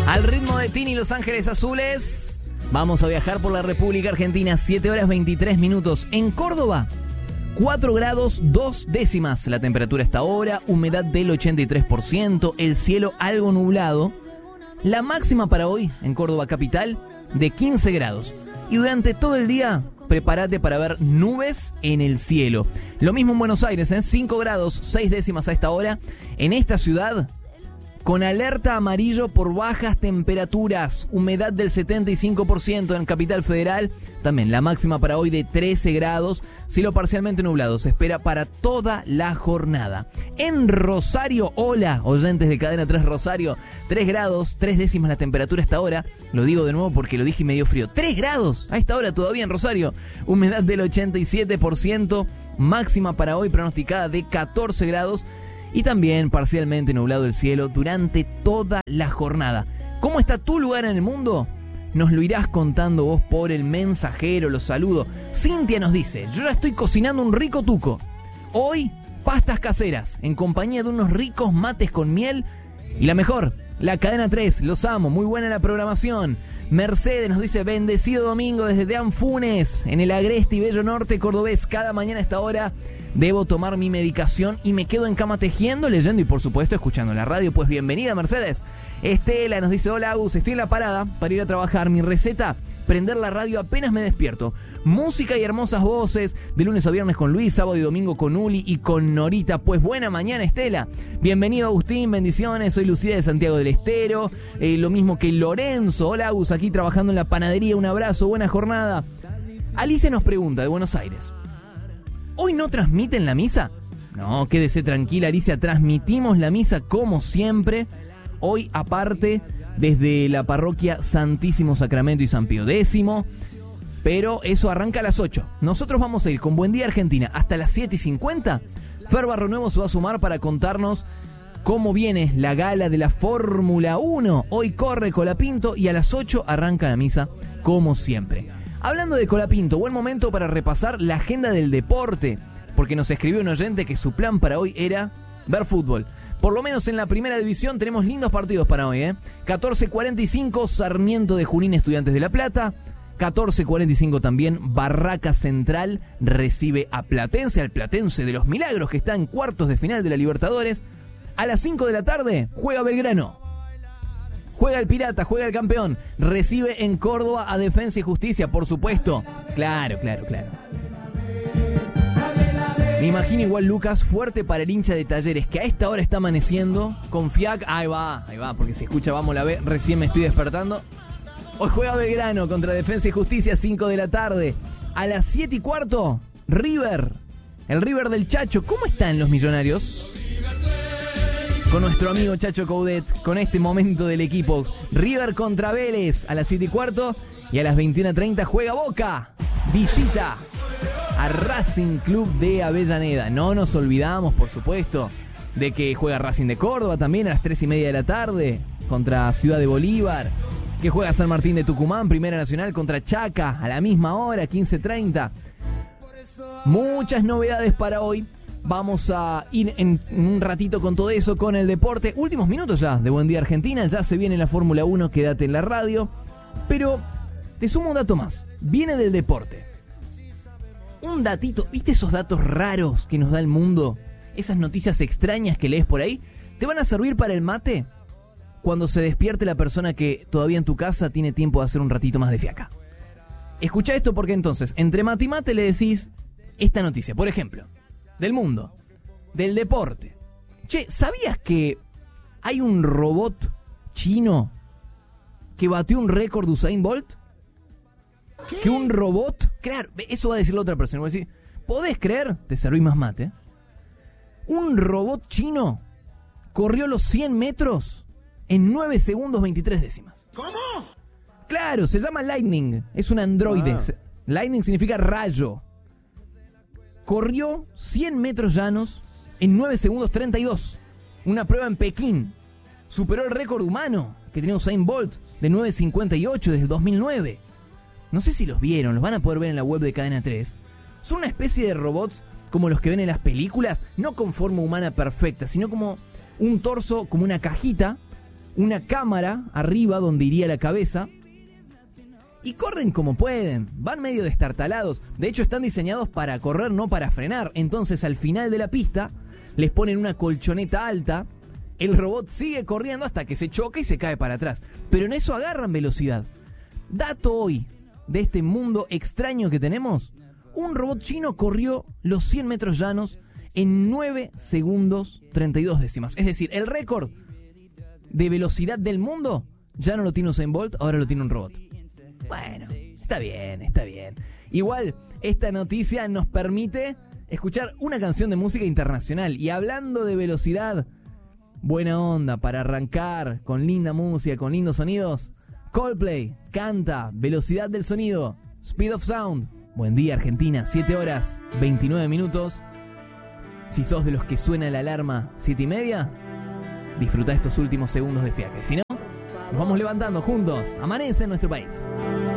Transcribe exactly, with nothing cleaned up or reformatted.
Al ritmo de Tini Los Ángeles Azules, vamos a viajar por la República Argentina. siete horas veintitrés minutos. En Córdoba, cuatro grados dos décimas la temperatura hasta ahora, humedad del ochenta y tres por ciento, el cielo algo nublado. La máxima para hoy en Córdoba capital de quince grados. Y durante todo el día, prepárate para ver nubes en el cielo. Lo mismo en Buenos Aires, en ¿eh? cinco grados seis décimas a esta hora. En esta ciudad, con alerta amarillo por bajas temperaturas, humedad del setenta y cinco por ciento en Capital Federal. También la máxima para hoy de trece grados, cielo parcialmente nublado, se espera para toda la jornada. En Rosario, hola, oyentes de Cadena tres Rosario, tres grados, tres décimas la temperatura a esta hora. Lo digo de nuevo porque lo dije medio frío. tres grados a esta hora todavía en Rosario, humedad del ochenta y siete por ciento, máxima para hoy pronosticada de catorce grados. Y también parcialmente nublado el cielo durante toda la jornada. ¿Cómo está tu lugar en el mundo? Nos lo irás contando vos por el mensajero, los saludo. Cintia nos dice, yo ya estoy cocinando un rico tuco. Hoy, pastas caseras, en compañía de unos ricos mates con miel. Y la mejor, la Cadena tres, los amo, muy buena la programación. Mercedes nos dice, bendecido domingo desde Deán Funes, en el agreste y bello norte cordobés. Cada mañana a esta hora debo tomar mi medicación y me quedo en cama tejiendo, leyendo y por supuesto escuchando la radio. Pues bienvenida, Mercedes. Estela nos dice, hola Agus, estoy en la parada para ir a trabajar. Mi receta, prender la radio apenas me despierto. Música y hermosas voces, de lunes a viernes con Luis, sábado y domingo con Uli y con Norita. Pues buena mañana, Estela. Bienvenido, Agustín, bendiciones. Soy Lucía de Santiago del Estero. Eh, lo mismo que Lorenzo. Hola Agus, aquí trabajando en la panadería. Un abrazo, buena jornada. Alicia nos pregunta, de Buenos Aires, ¿hoy no transmiten la misa? No, quédese tranquila, Alicia, transmitimos la misa como siempre. Hoy aparte desde la parroquia Santísimo Sacramento y San Pío X, pero eso arranca a las ocho. Nosotros vamos a ir con Buen Día Argentina hasta las siete y cincuenta. Fer Barronuevo se va a sumar para contarnos cómo viene la gala de la Fórmula uno. Hoy corre Colapinto y a las ocho arranca la misa como siempre. Hablando de Colapinto, buen momento para repasar la agenda del deporte, porque nos escribió un oyente que su plan para hoy era ver fútbol. Por lo menos en la primera división tenemos lindos partidos para hoy, ¿eh? catorce cuarenta y cinco, Sarmiento de Junín, Estudiantes de La Plata. catorce cuarenta y cinco también, Barraca Central recibe a Platense, al Platense de los Milagros, que está en cuartos de final de la Libertadores. A las cinco de la tarde juega Belgrano. Juega el Pirata, juega el campeón. Recibe en Córdoba a Defensa y Justicia, por supuesto. Claro, claro, claro. Me imagino igual, Lucas, fuerte para el hincha de Talleres, que a esta hora está amaneciendo con Fiac. Ahí va, ahí va, porque se escucha Vamos la B, recién me estoy despertando. Hoy juega Belgrano contra Defensa y Justicia, cinco de la tarde. A las siete y cuarto, River. El River del Chacho. ¿Cómo están los millonarios? Con nuestro amigo Chacho Coudet, con este momento del equipo. River contra Vélez a las siete y cuarto. Y a las veintiuna treinta juega Boca. Visita a Racing Club de Avellaneda. No nos olvidamos, por supuesto, de que juega Racing de Córdoba también a las tres y media de la tarde contra Ciudad de Bolívar. Que juega San Martín de Tucumán, Primera Nacional contra Chaca a la misma hora, quince treinta. Muchas novedades para hoy. Vamos a ir en un ratito con todo eso, con el deporte. Últimos minutos ya de Buen Día Argentina. Ya se viene la Fórmula uno, quédate en la radio. Pero te sumo un dato más. Viene del deporte. Un datito, ¿viste esos datos raros que nos da el mundo? Esas noticias extrañas que lees por ahí. ¿Te van a servir para el mate? Cuando se despierte la persona que todavía en tu casa tiene tiempo de hacer un ratito más de fiaca. Escucha esto porque entonces, entre mate y mate le decís esta noticia. Por ejemplo, del mundo, del deporte. Che, ¿sabías que hay un robot chino que batió un récord de Usain Bolt? ¿Qué? Que un robot, claro, eso va a decir la otra persona. Voy a decir, ¿podés creer? Te serví más mate. Un robot chino corrió los cien metros en nueve segundos veintitrés décimas. ¿Cómo? Claro, se llama Lightning, es un androide. Ah. Lightning significa rayo. Corrió cien metros llanos en nueve segundos treinta y dos. Una prueba en Pekín. Superó el récord humano que tenía Usain Bolt de nueve cincuenta y ocho desde el dos mil nueve. No sé si los vieron, los van a poder ver en la web de Cadena tres. Son una especie de robots como los que ven en las películas, no con forma humana perfecta, sino como un torso, como una cajita, una cámara arriba donde iría la cabeza. Y corren como pueden, van medio destartalados. De hecho están diseñados para correr, no para frenar. Entonces al final de la pista les ponen una colchoneta alta. El robot sigue corriendo hasta que se choca y se cae para atrás. Pero en eso agarran velocidad. Dato hoy de este mundo extraño que tenemos. Un robot chino corrió los cien metros llanos en nueve segundos treinta y dos décimas. Es decir, el récord de velocidad del mundo ya no lo tiene Usain Bolt, ahora lo tiene un robot. Bueno, está bien, está bien. Igual, esta noticia nos permite escuchar una canción de música internacional. Y hablando de velocidad, buena onda para arrancar con linda música, con lindos sonidos. Coldplay canta Velocidad del Sonido, Speed of Sound. Buen día, Argentina, siete horas, veintinueve minutos. Si sos de los que suena la alarma siete y media, disfruta estos últimos segundos de fiaque. Si no, nos vamos levantando juntos. Amanece en nuestro país.